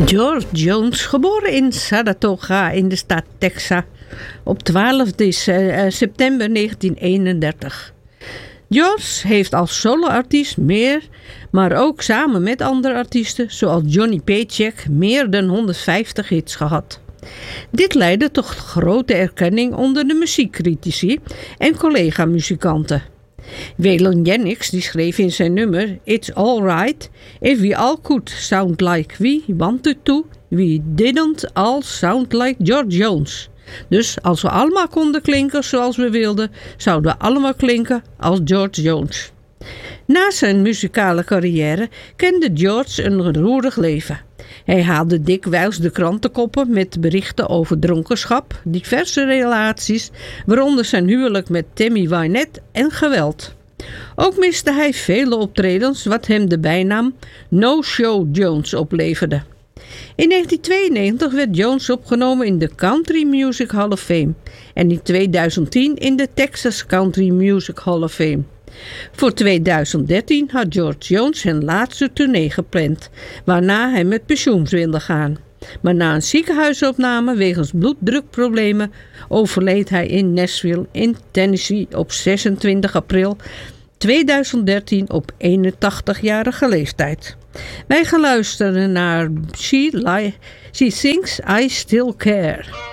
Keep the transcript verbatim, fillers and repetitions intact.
George Jones, geboren in Saratoga in de staat Texas op twaalf september negentien eenendertig. George heeft als soloartiest meer, maar ook samen met andere artiesten zoals Johnny Paycheck meer dan honderdvijftig hits gehad. Dit leidde tot grote erkenning onder de muziekcritici en collega-muzikanten. Waylon Jennings die schreef in zijn nummer It's Alright, if we all could sound like we wanted to, we didn't all sound like George Jones. Dus als we allemaal konden klinken zoals we wilden, zouden we allemaal klinken als George Jones. Na zijn muzikale carrière kende George een roerig leven. Hij haalde dikwijls de krantenkoppen met berichten over dronkenschap, diverse relaties, waaronder zijn huwelijk met Tammy Wynette en geweld. Ook miste hij vele optredens wat hem de bijnaam No Show Jones opleverde. In negentien tweeënnegentig werd Jones opgenomen in de Country Music Hall of Fame en in tweeduizend tien in de Texas Country Music Hall of Fame. Voor tweeduizend dertien had George Jones zijn laatste tournee gepland, waarna hij met pensioen wilde gaan. Maar na een ziekenhuisopname wegens bloeddrukproblemen overleed hij in Nashville in Tennessee op zesentwintig april tweeduizend dertien op eenentachtigjarige leeftijd. Wij gaan luisteren naar She, She Thinks I Still Care.